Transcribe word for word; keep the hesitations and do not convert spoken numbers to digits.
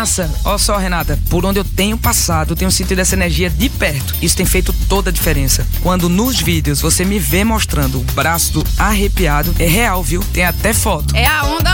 massa! Olha só, Renata, por onde eu tenho passado, eu tenho sentido essa energia de perto. Isso tem feito toda a diferença. Quando nos vídeos você me vê mostrando o braço arrepiado, é real, viu? Tem até foto. É a onda